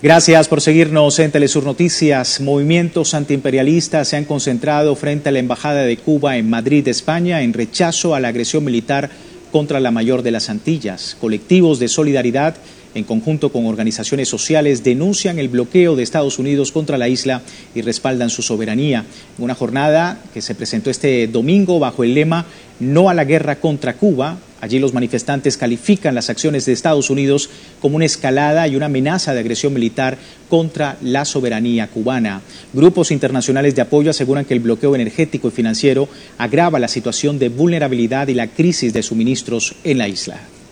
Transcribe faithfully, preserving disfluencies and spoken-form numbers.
Gracias por seguirnos en Telesur Noticias. Movimientos antiimperialistas se han concentrado frente a la Embajada de Cuba en Madrid, España, en rechazo a la agresión militar contra la mayor de las Antillas. Colectivos de solidaridad, en conjunto con organizaciones sociales, denuncian el bloqueo de Estados Unidos contra la isla y respaldan su soberanía. En una jornada que se presentó este domingo bajo el lema "No a la guerra contra Cuba", allí los manifestantes califican las acciones de Estados Unidos como una escalada y una amenaza de agresión militar contra la soberanía cubana. Grupos internacionales de apoyo aseguran que el bloqueo energético y financiero agrava la situación de vulnerabilidad y la crisis de suministros en la isla.